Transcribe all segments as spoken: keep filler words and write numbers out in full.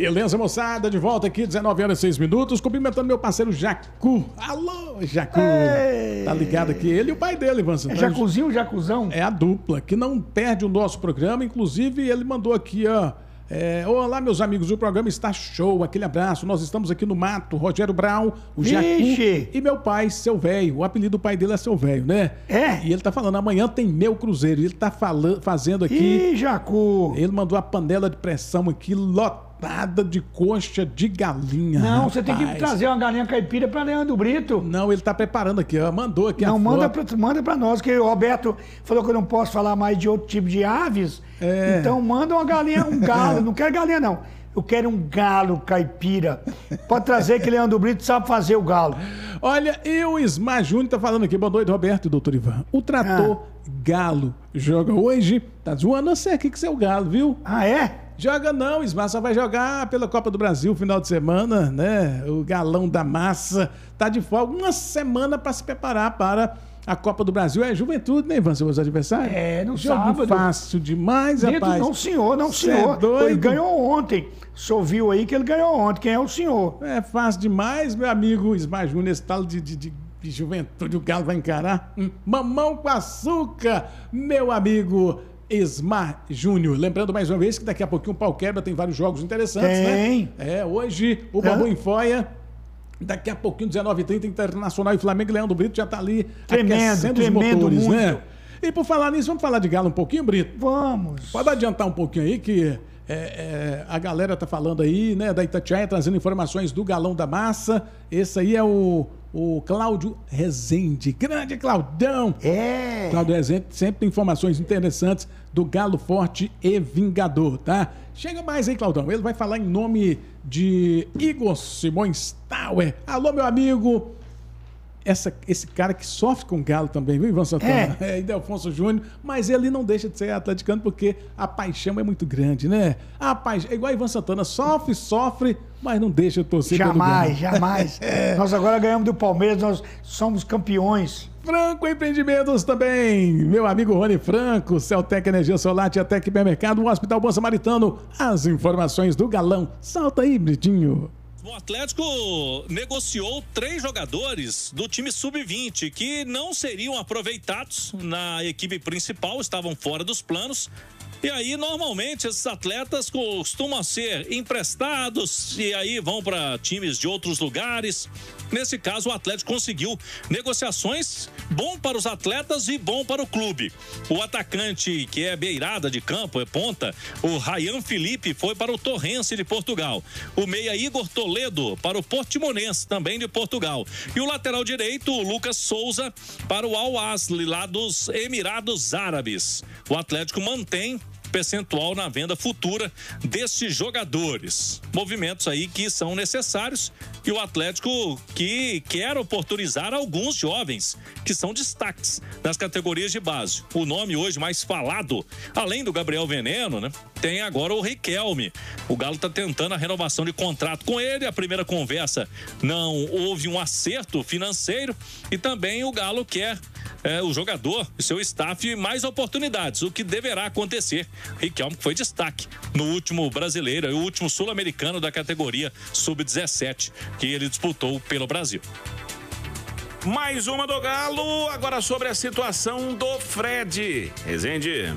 Beleza, moçada, de volta aqui, dezenove horas e seis minutos, cumprimentando meu parceiro Jacu. Alô, Jacu. Ei. Tá ligado aqui, ele e o pai dele, Ivan Santana. É Jacuzinho ou Jacuzão? É a dupla, que não perde o nosso programa, inclusive ele mandou aqui, ó. É, olá, meus amigos, o programa está show, aquele abraço. Nós estamos aqui no mato, Rogério Brown, o Jacu e meu pai, seu velho. O apelido do pai dele é seu velho, né? É. E ele tá falando, amanhã tem meu cruzeiro. Ele tá falando, fazendo aqui. Ih, Jacu. Ele mandou a panela de pressão aqui lotada de coxa de galinha. Não, rapaz. você tem que trazer uma galinha caipira para Leandro Brito. Não, ele tá preparando aqui, ó. Mandou aqui não, a manda foto. Pra, manda pra nós, que o Roberto falou que eu não posso falar mais de outro tipo de aves. É. Então manda uma galinha, um galo. Não quero galinha, não. Eu quero um galo caipira. Pode trazer que Leandro Brito sabe fazer o galo. Olha, e o Ismar Júnior tá falando aqui. Boa noite, Roberto e doutor Ivan. O trator ah. Galo joga hoje. Tá zoando você aqui que você é o Galo, viu? Ah, é? Joga não, Ismar, só vai jogar pela Copa do Brasil final de semana, né? O galão da massa tá de folga uma semana para se preparar para a Copa do Brasil. É Juventude, né, Ivan, seus adversários? É, no Jogo sábado. fácil demais, Dentro, rapaz. Não, senhor, não, senhor. É ele ganhou ontem. O senhor viu aí que ele ganhou ontem. Quem é o senhor? É fácil demais, meu amigo Ismar Júnior, esse tal de, de, de, de Juventude, o Galo vai encarar. Hum, mamão com açúcar, meu amigo Ismar Júnior. Lembrando mais uma vez que daqui a pouquinho o Pau Quebra tem vários jogos interessantes, tem. né? É, hoje o Babu Enfoia. Daqui a pouquinho, dezenove e trinta, Internacional e Flamengo, e Leandro Brito já tá ali tremendo, aquecendo tremendo os motores, muito. né? E por falar nisso, vamos falar de Galo um pouquinho, Brito? Vamos. Pode adiantar um pouquinho aí que é, é, a galera tá falando aí, né, da Itatiaia, trazendo informações do Galão da Massa. Esse aí é o, o Cláudio Rezende. Grande Claudão! É! Cláudio Rezende sempre tem informações interessantes do Galo Forte e Vingador, tá? Chega mais aí, Claudão. Ele vai falar em nome de Igor Simões Tower. Alô, meu amigo. Essa, esse cara que sofre com o Galo também, viu, Ivan Santana? É. É, Idelfonso Júnior, mas ele não deixa de ser atleticano porque a paixão é muito grande, né? A paixão, é igual a Ivan Santana, sofre, sofre, mas não deixa de torcer pelo Galo. Jamais, jamais. É. Nós agora ganhamos do Palmeiras, nós somos campeões. Franco Empreendimentos também, meu amigo Rony Franco, Celtec Energia Solar, Tiatec Hipermercado, o Hospital Bom Samaritano, as informações do Galão. Salta aí, Britinho. O Atlético negociou três jogadores do time sub vinte que não seriam aproveitados na equipe principal, estavam fora dos planos. E aí, normalmente, esses atletas costumam ser emprestados e aí vão para times de outros lugares. Nesse caso, o Atlético conseguiu negociações bom para os atletas e bom para o clube. O atacante, que é beirada de campo, é ponta, o Ryan Felipe, foi para o Torrense de Portugal. O meia Igor Toledo para o Portimonense, também de Portugal. E o lateral direito, o Lucas Souza, para o Al-Asli, lá dos Emirados Árabes. O Atlético mantém percentual na venda futura destes jogadores. Movimentos aí que são necessários e o Atlético que quer oportunizar alguns jovens que são destaques das categorias de base. O nome hoje mais falado, além do Gabriel Veneno, né? Tem agora o Riquelme. O Galo está tentando a renovação de contrato com ele. A primeira conversa não houve um acerto financeiro e também o Galo quer É, o jogador e seu staff mais oportunidades, o que deverá acontecer. Riquelme foi destaque no último brasileiro e o último sul-americano da categoria sub dezessete que ele disputou pelo Brasil. Mais uma do Galo, agora sobre a situação do Fred. Rezende.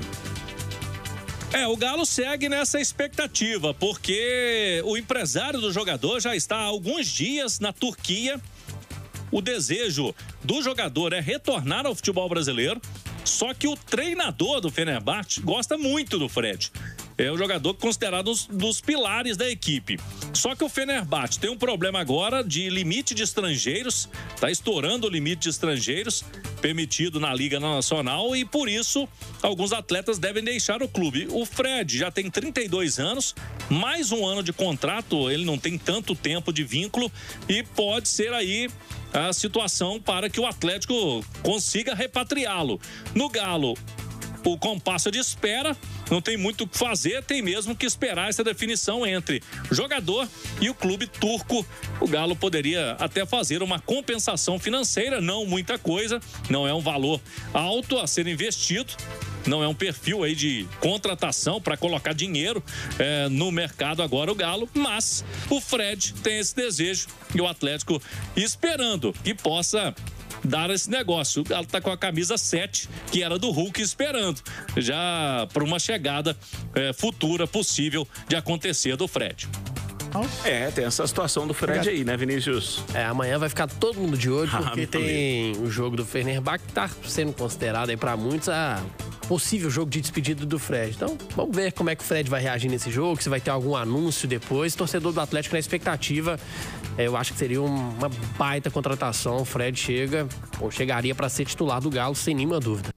É, o Galo segue nessa expectativa, porque o empresário do jogador já está há alguns dias na Turquia. O desejo do jogador é retornar ao futebol brasileiro, só que o treinador do Fenerbahçe gosta muito do Fred. É o jogador considerado um dos pilares da equipe. Só que o Fenerbahçe tem um problema agora de limite de estrangeiros, está estourando o limite de estrangeiros permitido na Liga Nacional e por isso alguns atletas devem deixar o clube. O Fred já tem trinta e dois anos, mais um ano de contrato, ele não tem tanto tempo de vínculo e pode ser aí a situação para que o Atlético consiga repatriá-lo. No Galo, o compasso de espera, não tem muito o que fazer, tem mesmo que esperar essa definição entre o jogador e o clube turco. O Galo poderia até fazer uma compensação financeira, não muita coisa, não é um valor alto a ser investido, não é um perfil aí de contratação para colocar dinheiro é, no mercado agora o Galo, mas o Fred tem esse desejo e o Atlético esperando que possa dar esse negócio. O Galo tá com a camisa sete, que era do Hulk, esperando já para uma chegada é, futura possível de acontecer do Fred. É, tem essa situação do Fred aí, né, Vinícius? É, amanhã vai ficar todo mundo de olho, porque Ah, tem o jogo do Fenerbahçe que tá sendo considerado aí pra muitos a possível jogo de despedida do Fred. Então, vamos ver como é que o Fred vai reagir nesse jogo, se vai ter algum anúncio depois. Torcedor do Atlético na expectativa, é, eu acho que seria uma baita contratação. O Fred chega, ou chegaria pra ser titular do Galo, sem nenhuma dúvida.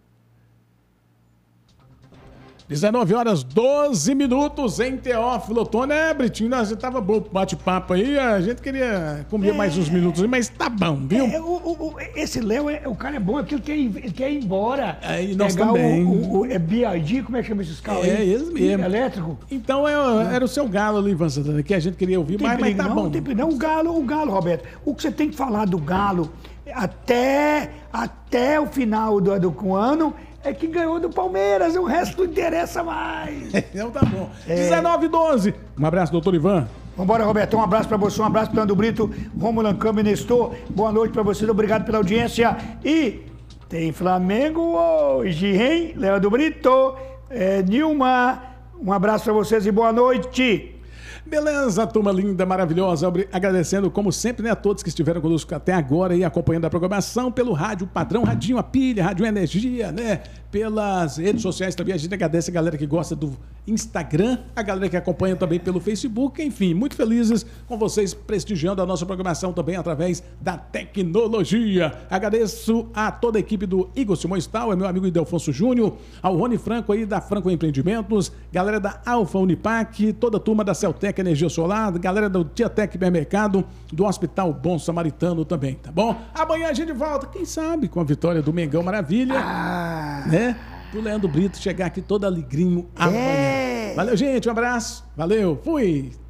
dezenove horas, doze minutos em Teófilo Otoni. É, Britinho, nós tava bom o bate-papo aí, a gente queria comer é, mais uns minutos, mas tá bom, viu? É, o, o, esse Léo, é, o cara é bom, aquilo que ele quer ir embora. É, e nós pegar também. O, o, o é B I D, como é que chama esses carros é, aí? É, eles mesmo. Elétrico. Então é, era o seu Galo ali, Ivan Santana, que a gente queria ouvir, mas, mas tá não, bom. Tem perigo, não, o Galo, o Galo, Roberto. O que você tem que falar do Galo até, até o final do, do ano é que ganhou do Palmeiras, o resto não interessa mais. Então tá bom. É... dezenove e doze. Um abraço, doutor Ivan. Vambora, Roberto. Um abraço pra você, um abraço pro Leandro Brito, Romulo Ancama e Nestor. Boa noite pra vocês, obrigado pela audiência. E tem Flamengo hoje, hein? Leandro Brito, é, Nilma, um abraço pra vocês e boa noite. Beleza, turma linda, maravilhosa. Agradecendo, como sempre, né, a todos que estiveram conosco até agora e acompanhando a programação pelo rádio Padrão, Radinho a Pilha, Rádio Energia, né? Pelas redes sociais também. A gente agradece a galera que gosta do Instagram, a galera que acompanha também pelo Facebook. Enfim, muito felizes com vocês prestigiando a nossa programação também através da tecnologia. Agradeço a toda a equipe do Igor Simões Tal, é meu amigo Idelfonso Júnior, ao Rony Franco aí da Franco Empreendimentos, galera da Alfa Unipac, toda a turma da Celtec Energia Solar, galera do Tiatec Supermercado, do Hospital Bom Samaritano também, tá bom? Amanhã a gente volta, quem sabe, com a vitória do Mengão Maravilha, ah. né? Do Leandro Brito chegar aqui todo alegrinho amanhã. É. Valeu, gente, um abraço, valeu, fui!